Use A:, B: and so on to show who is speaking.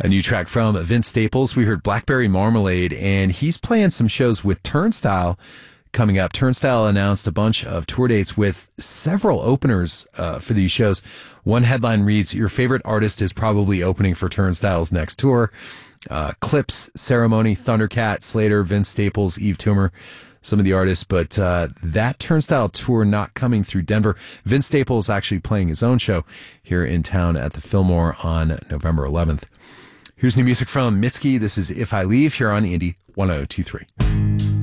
A: A new track from Vince Staples. We heard Blackberry Marmalade, and he's playing some shows with Turnstile coming up. Turnstile announced a bunch of tour dates with several openers for these shows. One headline reads, "Your favorite artist is probably opening for Turnstile's next tour." Clips, Ceremony, Thundercat, Slater, Vince Staples, Eve Toomer, some of the artists, but that Turnstile tour not coming through Denver. Vince Staples actually playing his own show here in town at the Fillmore on November 11th. Here's new music from Mitski. This is If I Leave here on Indie 1023.